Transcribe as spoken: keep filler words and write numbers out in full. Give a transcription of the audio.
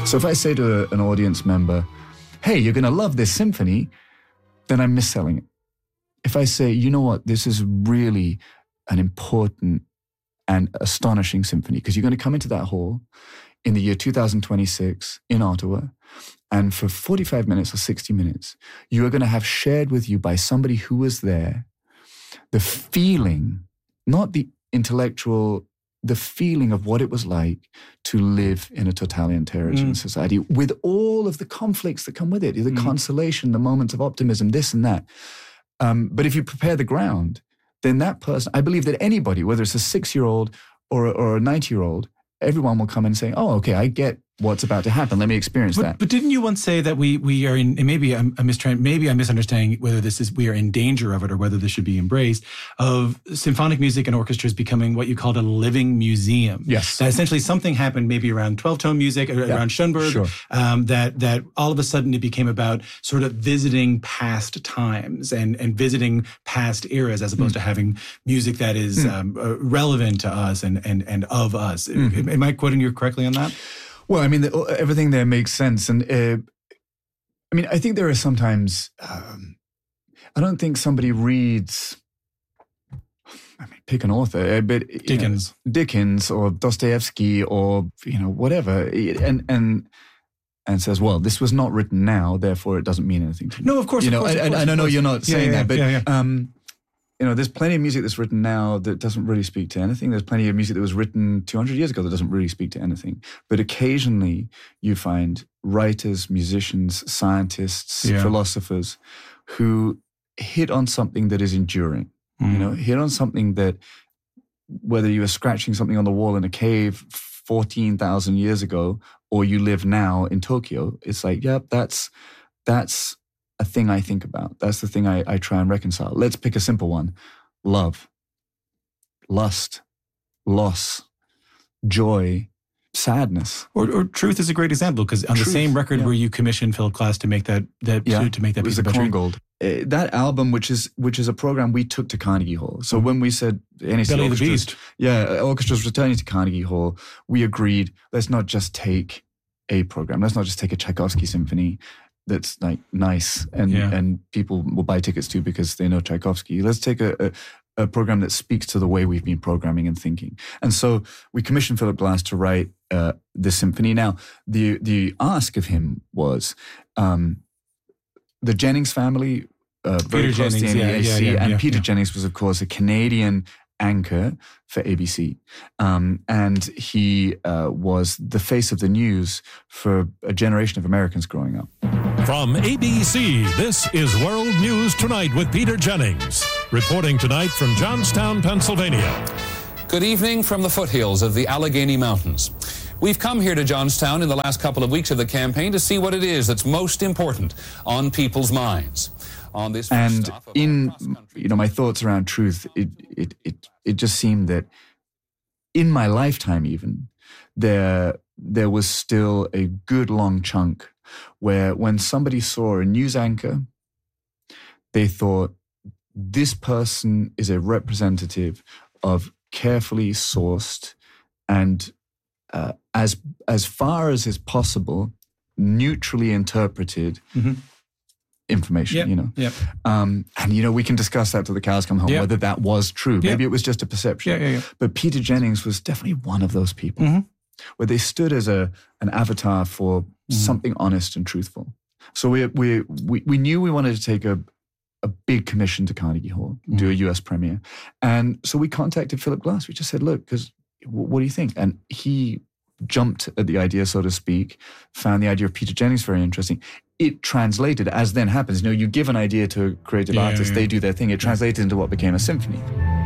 So if I say to a, an audience member, hey, you're going to love this symphony, then I'm misselling it. If I say, you know what, this is really an important and astonishing symphony, because you're going to come into that hall in the year two thousand twenty-six in Ottawa, and for forty-five minutes or sixty minutes, you are going to have shared with you by somebody who was there the feeling, not the intellectual, the feeling of what it was like to live in a totalitarian mm. society with all of the conflicts that come with it, the mm. consolation, the moments of optimism, this and that. Um, but if you prepare the ground, then that person, I believe that anybody, whether it's a six-year-old or, or a ninety-year-old, everyone will come in and say, oh, okay, I get what's about to happen. Let me experience but, that. But didn't you once say that we we are in, and maybe I'm, I'm mistrying, maybe I'm misunderstanding whether this is, we are in danger of it or whether this should be embraced, of symphonic music and orchestras becoming what you called a living museum. Yes. That essentially something happened maybe around twelve-tone music, or yeah, around Schoenberg, sure. um, that that all of a sudden it became about sort of visiting past times and, and visiting past eras, as opposed mm. to having music that is mm. um, uh, relevant to us and, and, and of us. Mm-hmm. Am I quoting you correctly on that? Well, I mean, the, everything there makes sense. And uh, I mean, I think there are sometimes, um, I don't think somebody reads, I mean, pick an author, but Dickens. Know, Dickens or Dostoevsky or, you know, whatever, and, and, and says, well, this was not written now, therefore it doesn't mean anything to me. No, of course, you of know, course, I, of course, I, I know you're not yeah, saying yeah, that, but, yeah, yeah. um, you know, there's plenty of music that's written now that doesn't really speak to anything. There's plenty of music that was written two hundred years ago that doesn't really speak to anything. But occasionally you find writers, musicians, scientists, yeah. philosophers who hit on something that is enduring, mm. you know, hit on something that, whether you were scratching something on the wall in a cave fourteen thousand years ago or you live now in Tokyo, it's like, yep, yeah, that's, that's, a thing I think about. That's the thing I, I try and reconcile. Let's pick a simple one. Love, lust, loss, joy, sadness. Or, or Truth is a great example, because on Truth, the same record yeah. where you commissioned Philip Glass to make that, that yeah. to, to make that it piece was of the Korngold. Uh, that album, which is which is a program we took to Carnegie Hall. So mm-hmm. when we said N A C Belly of the Beast, yeah, orchestras returning to Carnegie Hall, we agreed, let's not just take a program. Let's not just take a Tchaikovsky symphony that's like nice and yeah. and people will buy tickets to because they know Tchaikovsky. Let's take a, a, a program that speaks to the way we've been programming and thinking. And so we commissioned Philip Glass to write uh, the symphony. Now, the the ask of him was um, the Jennings family, uh, very Peter close Jennings, to the N A C, yeah, yeah, yeah, and yeah, Peter yeah. Jennings was, of course, a Canadian anchor for A B C. Um, and he uh, was the face of the news for a generation of Americans growing up. From A B C, this is World News Tonight with Peter Jennings. Reporting tonight from Johnstown, Pennsylvania. Good evening from the foothills of the Allegheny Mountains. We've come here to Johnstown in the last couple of weeks of the campaign to see what it is that's most important on people's minds. On this and in, you know, my thoughts around Truth, it, it, it, it just seemed that in my lifetime even, there, there was still a good long chunk where when somebody saw a news anchor, they thought, this person is a representative of carefully sourced and uh, as, as far as is possible, neutrally interpreted mm-hmm. information, yep, you know. Yep. Um, and, you know, we can discuss that till the cows come home, yep. whether that was true. Yep. Maybe it was just a perception. Yeah, yeah, yeah. But Peter Jennings was definitely one of those people mm-hmm. where they stood as a an avatar for mm-hmm. something honest and truthful. So we, we, we, we knew we wanted to take a, a big commission to Carnegie Hall, mm-hmm. do a U S premiere. And so we contacted Philip Glass. We just said, look, because what do you think? And he jumped at the idea, so to speak, found the idea of Peter Jennings very interesting. It translated, as then happens, you know, you give an idea to a creative yeah, artist, yeah. they do their thing. It translated into what became a symphony.